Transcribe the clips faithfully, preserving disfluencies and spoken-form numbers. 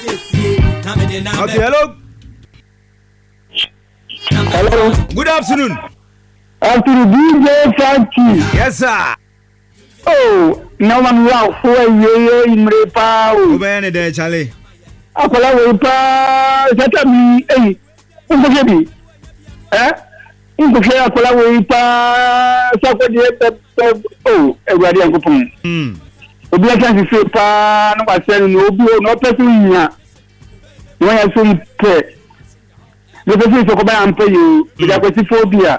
Okay, hello. Hello. Good afternoon. Afternoon, D J Frankie. Yes, sir. Oh, no one wow for you in Repa. Ubene de Charlie. Akola we pa sata mi eh. Unko bi. Eh? Unko fe akola we pa sako de oh, Ewade Yankopon. Hmm. Obi aka fi pa no ba se no obi no pesu nya. Wọ́n yẹ so pẹ̀ lọ́sọ̀ sí ìsọ̀kọ̀ am pay you ìjà kò sí phobia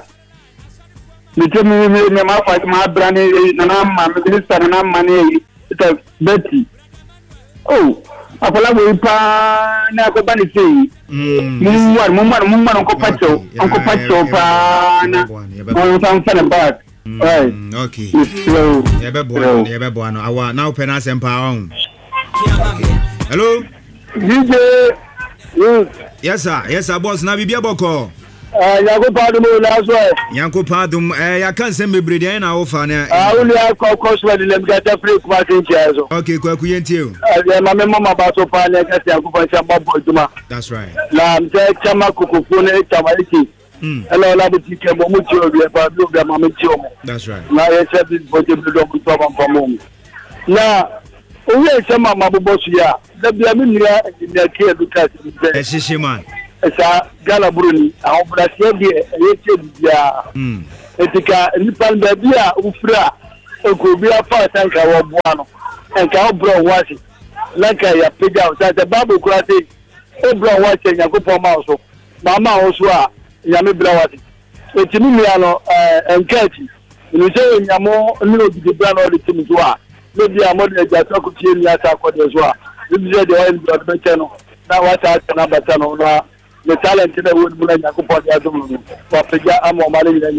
mi tẹ́ mi mi mi máa fà máa bra ní nana ma mi mínísítà nana ma ní ìtẹ̀ bẹ́ẹ̀tì oh àfọláwọ̀ ipa ní akọ́bá ní sèyí mo ń wà mo ń wà mo ń wà nkọ́ pàṣẹ nkọ́ pàṣẹ paa na wọ́n sàn fẹ́ ní báàgì. Okay. Yeah, be boy, yeah, be boy. No, awa now pen as empower. Hello. D J. Yes, sir. Yes, sir, boss. Na bibia boko. Ah, Yanko Padum last one. Yanko Padum, eh, ya kan se mebrede na ofa na. Ah, only I call coswell them get a free quarter chairs. Okay, kwa kuyentie o. Ah, my mama ba so pa na kasi Yanko pa chamba boduma. That's right. La mje chama kukufu na chamaliki. Mm. Hello, la butike mo muti o bi ba bi o ma muti o. That's right. Na ye se bi bote bi do muti o ba mo. Na oye chama mabobosu ya. Da bia mi nira na ke educate. Eh, shishi man. Esa gala bruni a obrasier bi eyete bia mm etika nipan ba bia ufra eko bia fa tanka wo boa no enka obro wasi lanka ya pega o ta babu kura se obro wasi Yakopon ma so mama o so a ya me bra wasi etimi mi ano eh enkati ni se nyamo ni obi bra no de timi so a no bia mo de ja to ko tie ni ata ko de so a ni je de wa ni do be che no na wata na bata no na the talent that would be like Yakopon Yazum, Papaja Amo Mali and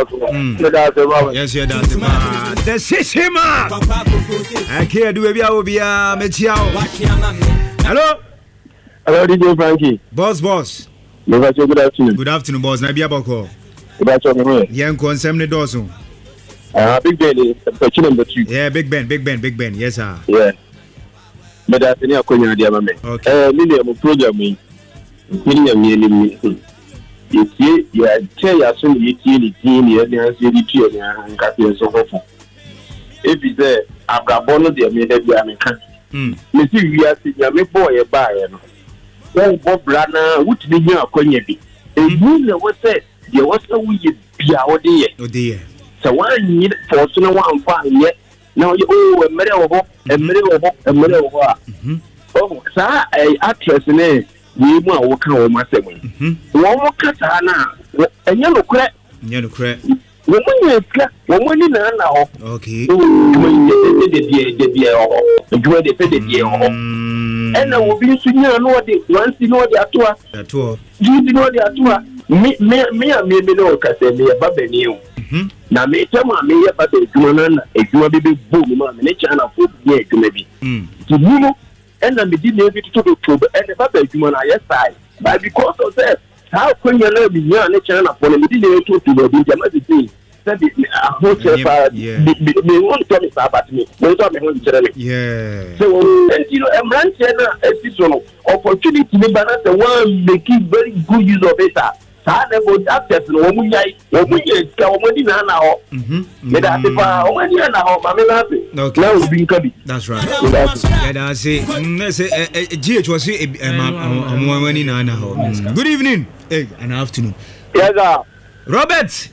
Yason. Yes, yeah, that's the man. The Sishima. I can't do it. I will be a Metiao. Hello. Hello, D J Frankie. Boss, boss. Good afternoon. Good afternoon, boss. Nabia Boko. Good afternoon. Young Consemne Dawson. Ah, Big Ben is question number two. Yeah, Big Ben, Big Ben, Big Ben. Yes, sir. Yeah. But that's any Akonya Diamame. Okay. Uh, Million program. Mini am yeli mi. Yeti ya che ya so yeti ni tin ya ni anse di tu ya nka pe so fofo. If is there abrabo no de me da bia me kan. Mm. Me si wi ase ya me boy e ba ye no. Won bo bra na wuti ni nya akonya bi. E hu na wo se de wo se wo ye bia wo de ye. O de ye. So wan ni for so no wan fa ye. Na ye o e mere wo ho, e mere wo ho, e mere wo ho a. Mhm. Oh, sa ai actress ne we mu a wo kan wo masem mhm wo mo kata na enye no kure enye no kure wo mo nye kra wo mo ni na na ho okay wo de de de de de ho wo de de de ho ena wo bi su nya no de wansi no de atoa atoa ji no de atoa me me me a me me no kasa me ba ba ni o mhm na me tama me ye ba de djuma na ejuma bi bi bu mi ma me ne cha na fo bi ejuma bi mm ti mu and then we did not to the club and the baby human yes side but because of that how can you let me near the channel for the didn't to the the said a hotel me want to me about me we talk me home generally yeah so and you know I'm running a season opportunity me balance the one making very good use of it sa na go access no wo munyai wo munye ka wo modi na na ho mhm me da se pa wo modi na ho ma me na se na wo bi nka bi that's right yeah that's it me say G H was say am wani na na ho good evening eh and afternoon yes sir Robert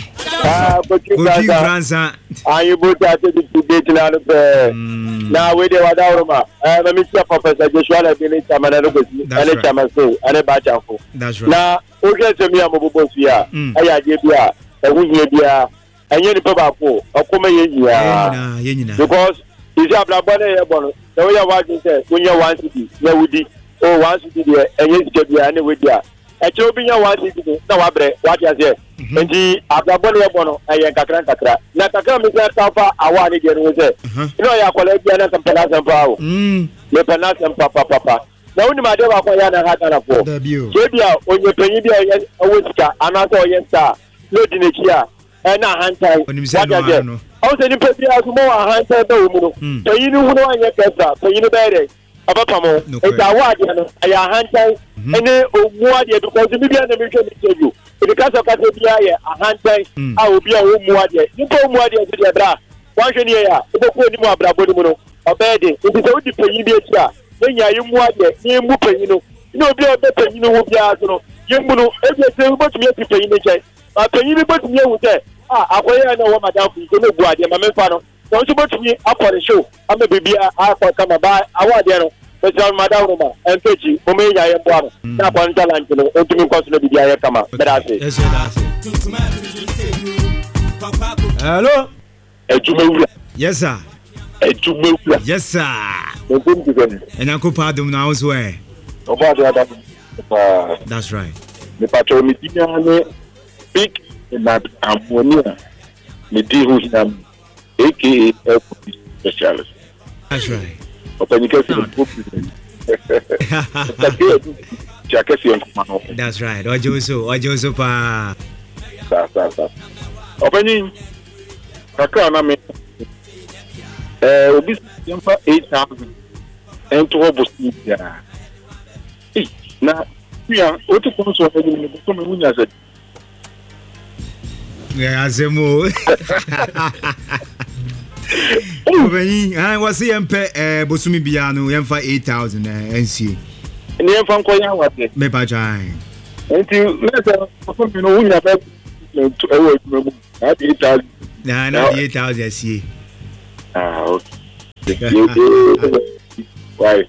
ah Koki Fransa ayi bo ta te di date na no pe na we de wada uruma eh me mi Professor Joshua la bi ni chamana no gosi ele chamaso ele ba chanfo that's right na oge se mi amobobo suya aya je bia e hunye bia enye ni peba ko okoma ye nyia ye nyina because isi ablabo na ye bono se we ya wa jin se kunye one city na wudi o one city de enye sike bia na we dia e che obi nya one city na wa bre wa dia se nti ablabo na ye bono eye kakra kakra na kakra mi se tafa awa ni de no se ino ya kwala bia na kampana sampa o mm le pana sampa papa papa na woni ma de ba kwa ya na hata na po ke bia onye panyi bia onye awosika anato onye sta no di nekia e na hanta wadaje o se ni pe bia so mo hanta da wo mu no panyi ni hu no anya kasa panyi ni bere abapamo eta award no aya hantan ene omuade because bibia na mehwe mteju e ka so ka se bia ye ahantan a obi a omuade nipa omuade e de bra wanhwe ne ya oboku ni mu abrabo ni mu no obede nti se wodi panyin bi etia nya yi muade ni mu panyin no ni obi a be panyin no wo bia so no yembu no e je se obotumi ati panyin ne chai a panyin bi botumi ewu se ah akoye na wo madam fi ko no buade ma mefa no so so botumi akore show ama bibia akọ kama ba awade no so madam no ma enkeji o me nya ye boano na kwa talent no otumi ko so bibia ye kama bedase yes yes hello ejumewura yes sir ejumewura yes sir ogun digan ena ko padum na also eh oba de adam that's right me patro mi dinya ne big na ammonia me di who's nam aka specialist that's right open you can that's right ojoso ojoso pa sa sa sa open kakra na me eh obi yampa eight thousand ento obosi ya eh na ya otu konso e ni ko me munya se ya azemo Obeni ah wasi yempe eh bosumi bia no yemfa eight thousand eh nc ni yemfa nko ya wate me pa jai enti lesa ko me no wunya fa to e wo me na eight thousand na na eight thousand sie ah okay why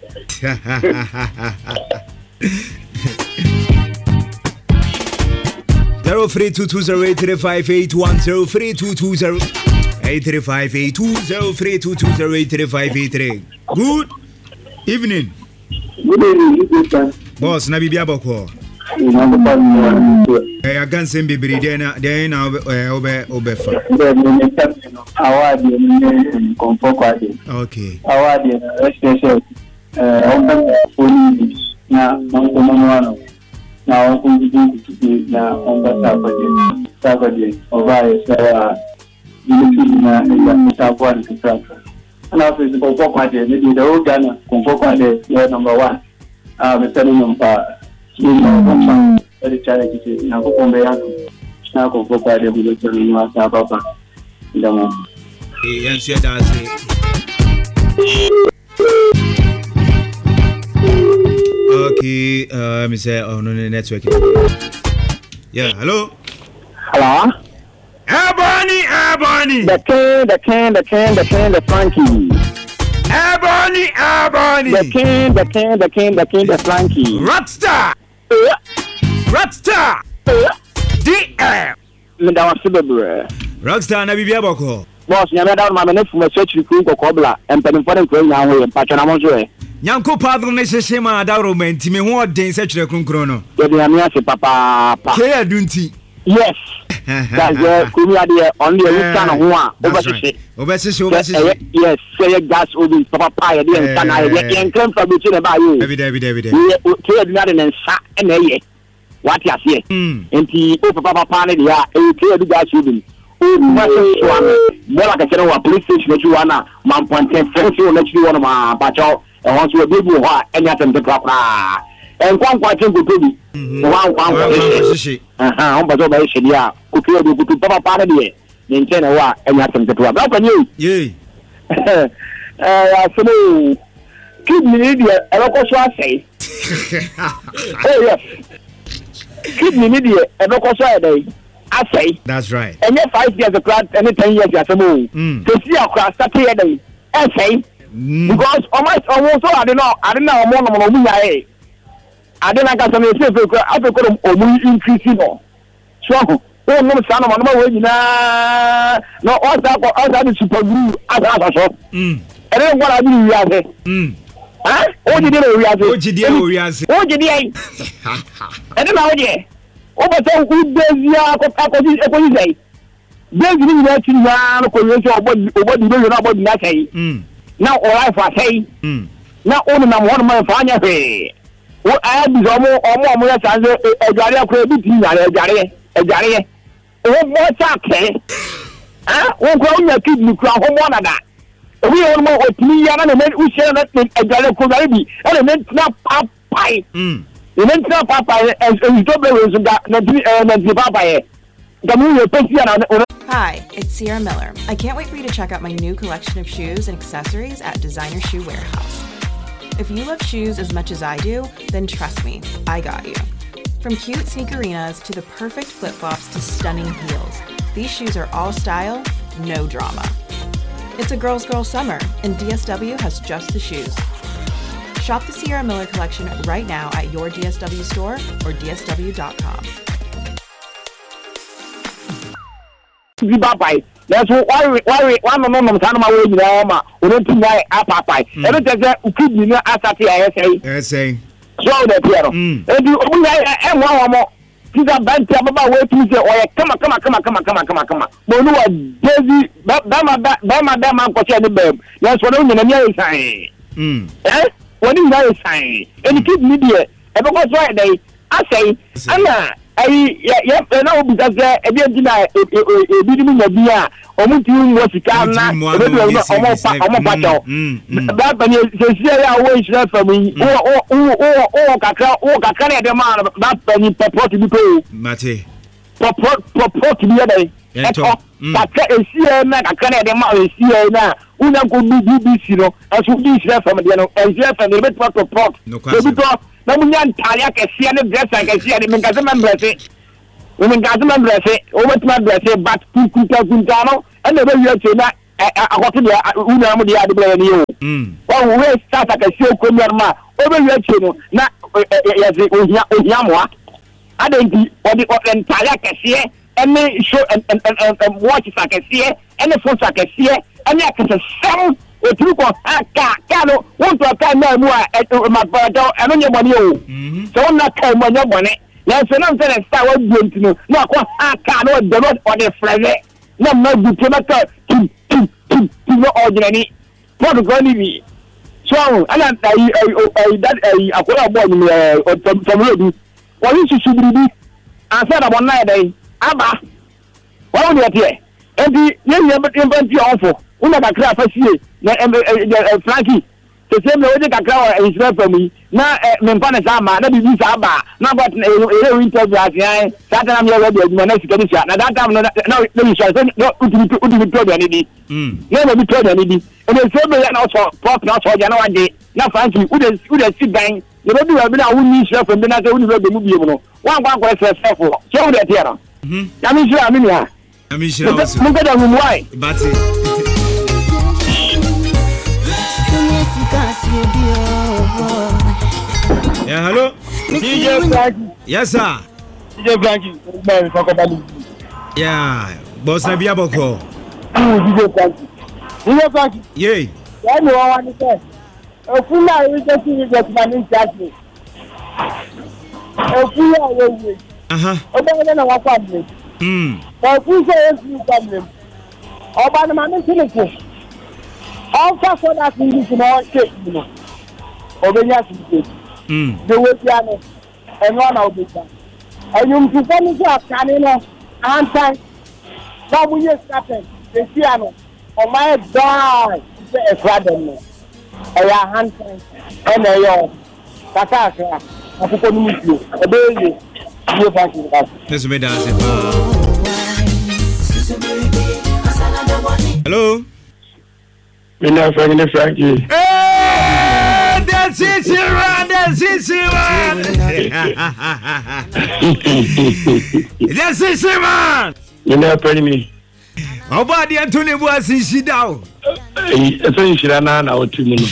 zero three two two zero eight three five eight one zero three two two zero eight three five eight two zero three two two zero eight three five eight three. Good evening. Good evening, boss. Na bibi aboko. Eh, agan sem bibiri de na de na obe obe fa. Award ni konfoko. Okay. Award ni special eh open police na mango manwano. Na open di na open sabade. Sabade oba esa Ini na ya tabuan kita. Ana ofisi kwa kwa de ni de Uganda kwa kwa de ya number one. Ah betani numpa. Ni kwa ile challenge kiti na kukombe yako. Na kwa kwa de bilo chini wa sababa. Ndamo. Eh yansi adase. Okay, uh me say on the network. Yeah, hello. Hello. Ebony, Ebony. The king, the king, the king, the king, the Frankie. Ebony, Ebony. The king, the king, the king, the king, the Frankie. Rockstar. Yeah. Rockstar. Yeah. D M. Me da wase bebre. Rockstar na bibia boko. Boss, nyame da ma me nefu me search ku ko kobla. Empani for den ko nya ho ye patwa na mo so e. Nyanko padro ne hyehyɛ ma da romanti me ho den se kyerɛ kronkron no. Ye de ame ase papa pa. Ke adunti. Yes. That's the Kumia there on the Lucan one. Obesity. Obesity, obesity. Yes, say gas obi papa pie there and sana ye and claim for between about you. Every day, every day, every day. We clear not in sa and ye. What you say? And the papa pane there, e clear the gas obi. Oh, what is one? More like I said, our police station that you wanna, man point ten friends you let you want my bacho, and once you a baby what and you the proper. And one question go to be one one position. Aha, on bazo ba shedia. Kukiyo do kutu papa pare die. Nintena wa enya tem tetua. Ba kwa ni. Ye. Eh, aso kidney die e lo ko so asai. Oh yes. Kidney die e lo ko so adai. Asai. That's right. Enya five years across any ten years asemo. To see across start here dey. Asai. Because almost almost so I don't know, I don't know omo no mo mu ya e. I didn't get some safe. I could go on increasing. So, oh, no, son of my way, no, all that, all that is super glue. I got hm. I don't want to be here. Hm. Huh? Oh, you did it. Oh, you did it. Oh, you did. I don't know. Yeah. Oh, but so good days, yeah, what you say? There's nothing now, because you're what you know about nothing. Hm. Now, all I for say. Hm. Now, only one of my family. What I have is almost almost as a Jaria credit, a Jaria, a Jaria. What what's up, eh? Ah, what grown your kid, you cry home one of that. we on mo otimi ya na me u share na adwale ko na bi e na ntina papai mm e na ntina papai e to be we so da na na papai da mu ye pesi na. Hi, it's Sierra Miller. I can't wait for you to check out my new collection of shoes and accessories at Designer Shoe Warehouse. If you love shoes as much as I do, then trust me, I got you. From cute sneakerinas to the perfect flip-flops to stunning heels, these shoes are all style, no drama. It's a girl's girl summer, and D S W has just the shoes. Shop the Sierra Miller collection right now at your D S W store or D S W dot com. Papai, that's why why why no no no sana ma we nyina ma o no tin ya papai e no tese ukidi no asati ayese ayese so the piano e di obu ya e nwa wa mo tiza banti ababa we tin se o ye kama kama kama kama kama kama kama mo no wa daisy ba ma ba ma da ma ko che ni bem ya so no nyina mi ayese mm eh woni nyina ayese e ni kid ni die e be ko so e dai asai ana ai ya ya na obi da ze e bi ndina e bi ni mo bia o mu ti mu sika na e bi o mo pa o mo pa to ba ba ni se se ya wo isra fami o o o o kakra o kakra na de ma ba pa ni pop ti bi pe mate pop pop pop ti bi ya dai e to kakra e si e na kakra na de ma e si e na una ko bi bi si no aso bi isra fami de no e isra fami be pop pop so bi to na munya ntaya kese ne dressa kese ne mengaze membrese o mengaze membrese o betima brese but kunta kunta no ene be wi ache na akoto de una mu de ade bla ne yo mm o we start kese o ko normal o be wi ache no na ya ze o hia o hia moa adenti o de ntaya kese ene show and and watch kese ene photo kese ene akese sem oturu ko aka kano won to ka na mu a magbado eno nye boni o so na ka mo nye boni na so na nse na star wa buenti no na ko aka no de no o de freze na ma buti na ka tu tu tu no ordinary for go ni bi so ala ai ai that ai akola bo ni o to mo bi woni susu biribi ansa da bon na dai aba wa woni ate enti ye ye mbenti onfo una kakra afasie na Frankie se se me oje kakra wa Israel fami na me mpa na sama na bibi sa ba na but e interview asian sata na me ready aduma na sika ni na that time na na we shall say no udimi udimi to be ni mm na na bi to be ni e se me ya na so pop na so ja na wade na Frankie ude ude sit down you know do we na woni Israel fami na say woni be mu bie mu no wan kwa kwa se se fo so ude tie no mhm ya mi sure ami ni ha ami sure mo ga da mu why but yeah, hello. D J Frankie. Yes, sir. D J Frankie. Man, talk about it. Yeah, boss na bia boko. D J Frankie. D J Frankie. Yeah. Ya no one is there. Ofuna we just see that man in charge. Ofuna we. Aha. Oba na wa kwa me. Mm. Ofuna is you problem. Oba na man tin ko. Alpha for that English no shit, you know. Obenya sit. Mm. The way piano and one out the time. And you to come to a canino and time. Now we just started the piano. On my die, a fraudulent. A hand time and a young. Kataka. I put on you. A baby. You fucking us. Let's be dancing. Hello. Me na friend the Frankie. Hey, that's it, man. That's it, man. That's it, man. Me na friend me. Obadi Anthony Boasi Shidao. Eh, so nshira na na otu mu no.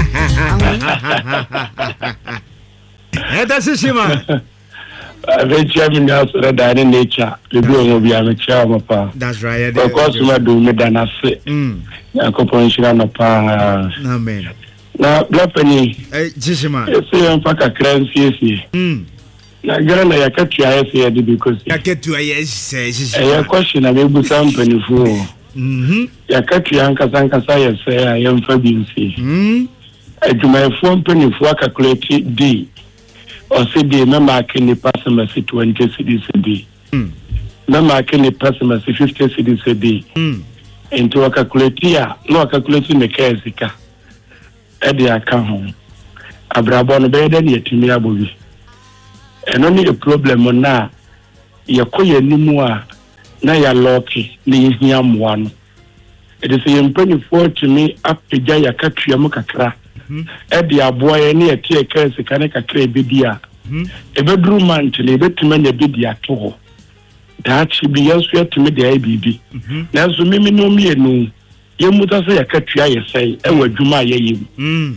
Eh, that's it, man. Eventually, me na so that in nature. The do mo bia me chia mo pa. That's right. Because we do me da na se. Mm. Yakopon nshira na pa. Amen. Na blapani. Eh, Jishima. Ese yon pa ka crancy ese. Mm. Na gara na yakatu ya ese ya di because. Yakatu ya ese Jishima. Eh, ya question na me busa mpanifu. Mhm. Yakatu ya nkasa nkasa yese ya yemfa bi nsi. Mhm. Adwumayefo mpanifu aka calculate D. Or say the member can the person see twenty cities a day. Hmm. Member can the person see fifty cities a day. Hmm. into a calculator no a calculating the casika at the account abrabon bed and yet me abobi and only a problem on na ya koye nimua na ya lucky ni hiam one it is a penny for to me up to jaya katria mukakra at the aboy any a tea casika ne kakra bidia a bedroom man to le betimanya bidia to that should be answered to me the I B B. Now, so me no me no. You must say a catch I say, e wa juma ye. Mm.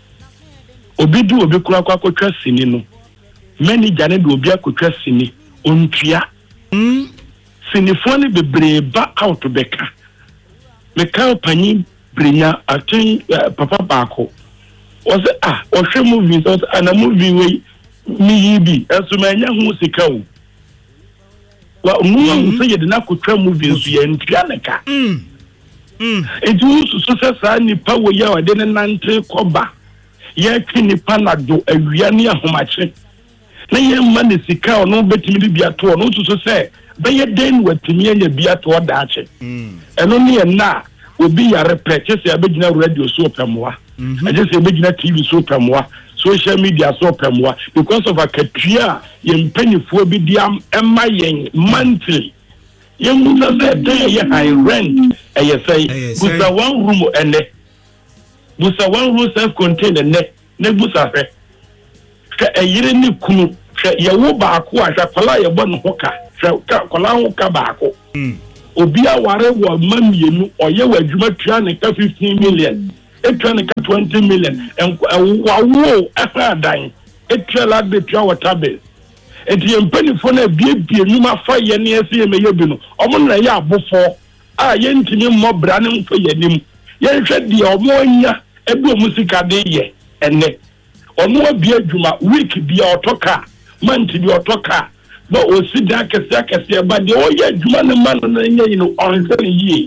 Obi du obi kura kwa ko twasini no. Many jane do obi akotwa sini ontua. Mm. Sinifo ne bebre ba out beka. Me ka pani brinya atin papa baako. Was ah, o hwe movie so ana movie we mi yibi. Aso manya hu sika o. Well, no, say you did not control movies, you and Pianica. Hm. Hm. It was success and power yaw didn't nante coba. Ye kini panado a Riania homache. Na ye money sika or no betting be a tour, no to say, but ye then with Timia be a tour dache. And only a na will be a repurchase a big radio soap and moi. I just a big T V soap and moi. Social media so pemwa because of a katria yen penny for bidiam and my yen monthly. Yen musa say high rent and you say busa one room and ne busa one room self contained and ne ne busa fe a yere ni kunu ya wo baako a hwakola ye bon hoka hwakola hoka baako obia ware wo mamienu oye wa adwuma tua ne ka fifteen million etwane ka twenty million and wawo afadan etwela de tua water bill enti empanifo na biebie numa fa ye ne ese ye meye bi no omo na ye abofo a ye ntimi mmobra ne mfa ye nim ye hwe de omo anya ebi omusika de ye ene omo abia adwuma week bia otoka month bia otoka no osida kese kese ba de o ye adwuma ne man na nya yi no onse ne yi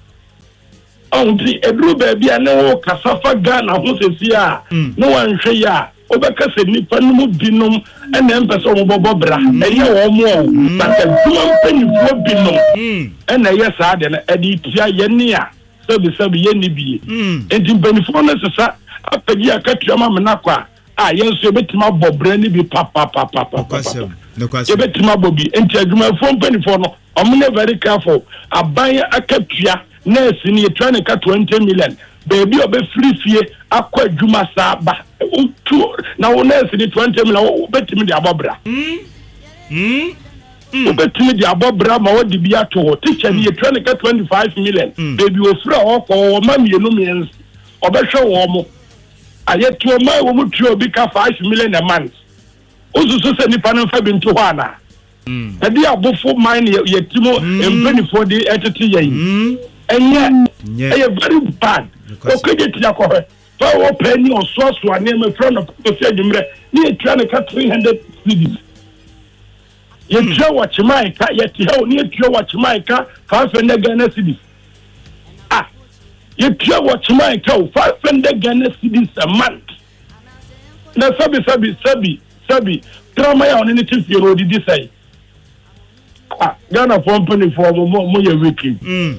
onti edru baby ane kasafa Ghana ho sesia no wanhwe ya obeka se nipa no mu binom ene empese o bobobra eye wo mo but adwuma mpanifo binom ene ye saa de na edi tia ye ne a sabi sabi ye ni bi enti mpanifo no sesa apagi akatua ma na kwa a ye nso betima bobra ni bi papa papa papa no kwase ye betima bobi enti adwuma fo mpanifo no omne very careful aban akatua nurse ni trying to twenty million baby obe free fee akwa adwuma saa ba na wo nurse ni twenty million betimi de abobra mm mm betimi de abobra ma wo de bi ato teacher ni trying to twenty-five million baby ofra okwo ma mienu miens obehwe wo mo ayeto ma wo mu tuo bi ka five million a month ozuso se ni panan fa bi nto ho ana mm edi abofo mine ye timo empenifo de etete ye and yet, yeah. very bad. Okay, get your cover. So, open your source to a name in front of the Fedimre. You're trying to cut three hundred cities. You try what you might cut, yet you need to what you might cut, five hundred Ghana cities. Ah, you try what you might cut, five hundred Ghana cities a month. Now, Sabi, Sabi, Sabi, Sabi, throw my own anything you already decide. Ah, Ghana company for more, more wicked. Hmm.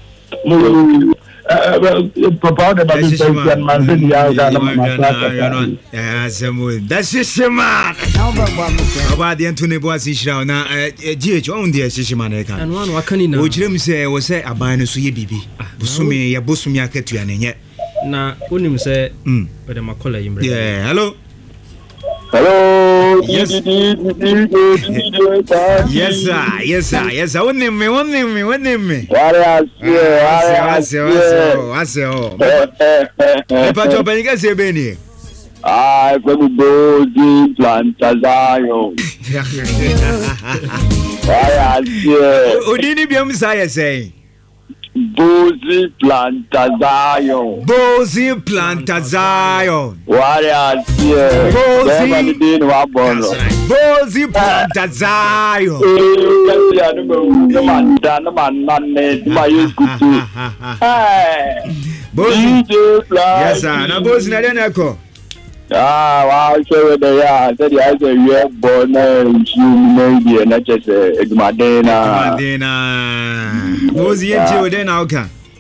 Papa de baby and man said ya that's shishima about the Anthony Boas issue na G H on the shishima na and one wakanina o chirem say wo say aban so ye bibi busumi ya busumi akatu ya nenye na onim say mm we dem akola yimre yeah hello hello yes yes sir yes sir yes sir one name one name one name ware ware wase wase o e pa jo ben ga se beni ah ko Bozi Plantazayo ware odini biam say say Bozi Plantazayo Bozi Plantazayo ware Bozi Wabolo Bozi Plantazayo ya no man da no man man ma yukutu Bozi yes sir na Bozi na den eko ah wa so de ya said ya say we born you maybe na just edumadena edumadena Bozi enti we den na oka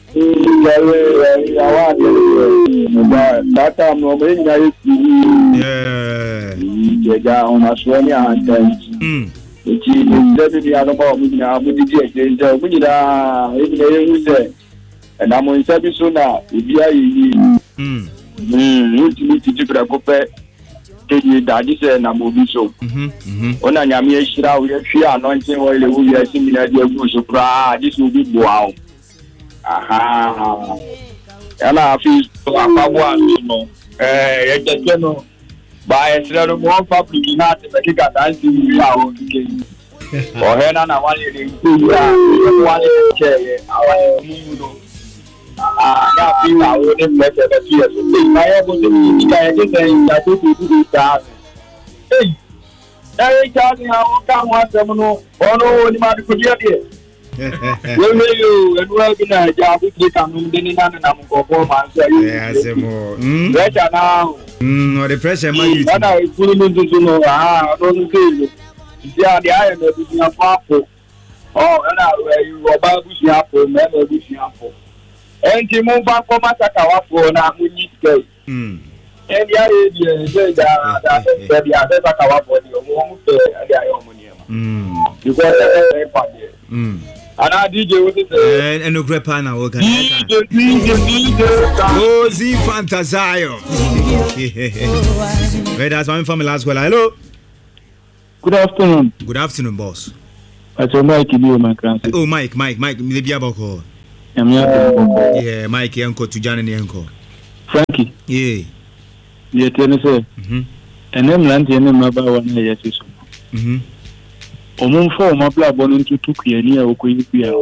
That time, no, yeah, down as one and then. Which is definitely a lot of now, we did it. We did a and I'm on service now. If you are, hm, hm, to do a copy. That is a number of so. On a Yami Shira, we are anointing oil, we are similar to a bush of cry. This will be wow. Aha. And I feel so about eh, general by a set of more public not to make a dancing without again. Or Hena, one in one chair, our I feel I wouldn't let it appear. I was in the guy Hey, hey, Charlie, I can't want them. Oh, no, you might be here. Well, you and well, good night. I'll be coming in and I'm going for my yes, more. Better now. Hm, or the pressure, my you. I put him into no. Ah, I don't feel. Yeah, the iron is in a purple. Oh, and I wear you about bushing apple, never bushing apple. And you move back for my Sakawa for now. We need to hm. And the idea is that the other Sakawa for the home, the Iomonium. Hm. You got a party. Hm. And I D J with it. And no grepana, okay. Oh, Z Fantasayo. Wait, that's one from the last one. Hello. Good afternoon. Good afternoon, boss. That's your Mike, you, my grandson. Oh, Mike, Mike, Mike, maybe about call. Yeah, Mike, uncle to John and uncle. Frankie. Yeah. Yeah, Tennessee. Hm. And then land in my bar one year. Hm. Omun for my blood born into two years or queen.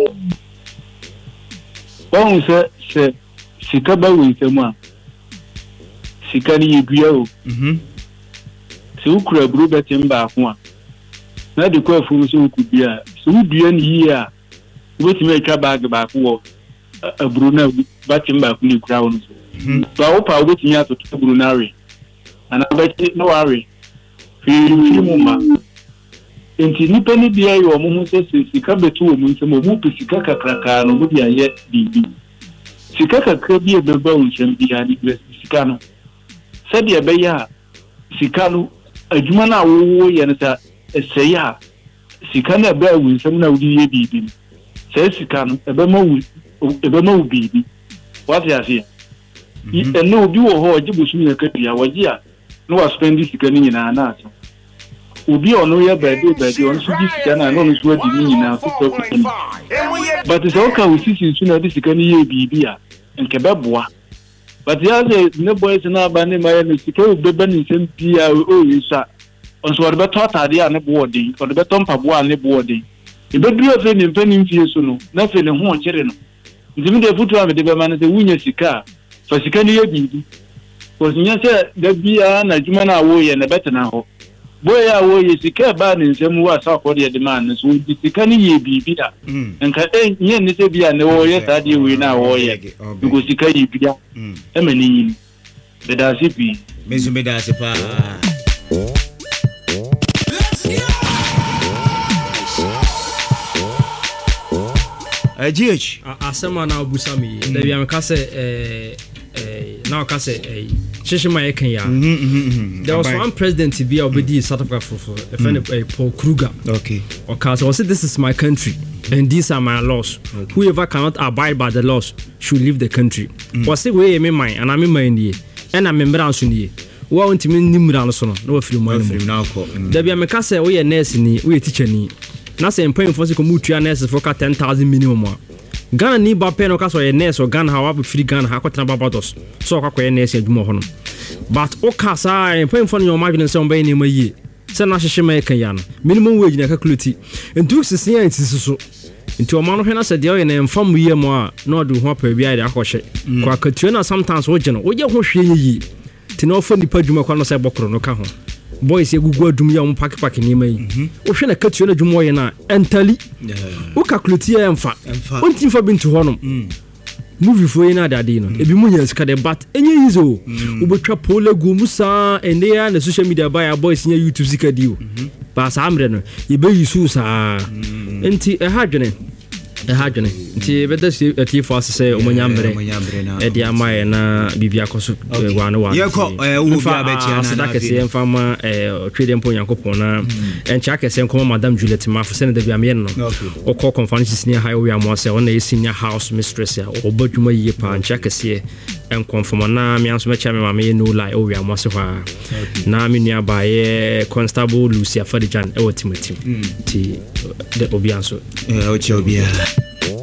One said, said, Sikaba with a man. Sikani Grio. Hm. So could brew bet him back one. Not the queer fool so could be a so be any year. What make a bag back war a Bruno batting back new crowns. But I hope I wait me out to Brunari. And I bet it no worry. Feeling few Enti nipa ni bia yo mo ho se sika betu o mu nsem o mu pisika kakraka no mo dia ye bibi sika kakra bi e beba o nsem bia ni sika no se dia be ya sika no adwuma na wo ye ne ta eseya sika na be o nsem na wo di ye bibi se sika no e be ma wo e be ma wo bibi what ya see e no obi wo ho ojibusu ye ka bia waji a no wa spend sika ni nyina na aso Ubi ono ya bedi bedi on suji sikana no nsuwa di ni na so so but it's okay we see since na di sikani ye bibi a nke beboa but ya say ne boys na ba ne ma ne sika u beba ni nsem pia o yisa on so de beto atade a ne boodi o de beto mpabo a ne boodi e bedru afi ni mpani mfie so no na fe ne ho kire no ndimi de futu a me de be ma ne se wunya sika fa sikani ye bibi ko nya se da bia na juma na wo ye ne betena ho boy ya wo yesika ba ni nsem wa sa ko de man so yesika ni ye bibida nka eh nye ni se bia ne wo ye sa de we na wo ye go sika yi bia e mani yin be da si bi mezu me da si pa eh gh asema na obusami da bia me ka se eh eh na ka se eh Shishima Ekenya. There was one president to be obedi South Africa for for a friend Paul Kruger. Okay. Okay, so I said this is my country and these are my laws. Okay. Whoever cannot abide by the laws should leave the country. Was say we me mine and I me mine here. And I remember answer here. We want to mean nimra so no. No free money free now ko. There be me ka say we nurse ni, we teacher ni. Na say employing for say come tuya nurse for ten thousand minimum. Ghana ni ba pen o ka so ye nurse o Ghana ha wa free Ghana ha kwatena Barbados so ka kwa nurse adwuma ho no but o ka sa pen for your margin say on be ni ma yi say na hyehye ma kan ya no minimum wage na calculate ntu sisi ya ntisi so ntu o ma no hwe na say de o ye na mfam yi mo a na odu ho pa bia de akohye kwa katuo na sometimes o je no o je ho hwe yi ti na ofo nipa dwuma kwa no say bokoro no ka ho boys egugu adum ya um pack pack ni mai o hwe na katuo na dwuma ye na entally o calculate ya mfa o ntim fa bintu honom movie for na dade no ebi munya sika de but enye yizo o betwa pole gu musa ende ya na social media buy boys nya YouTube sika dio ba sa amre no ye be yisu sa enti e ha dwene ha dwene nti beda si atifo asese omonyambre e dia mai na bibia koso wane wane ye ko wo bia be chia na aseda kese mfama eh trade mpo yankopon na encha kese nko madam Juliet Mafo se na da bia me no o ko conference ni high we amose ona e senior house mistress ya obadwuma yie pa encha kese enkonfoma na me anso me cha me ma me no lie o we amose kwa na me nua ba ye constable Lucia Fadijan e wotimatim ti de obianso eh o che obia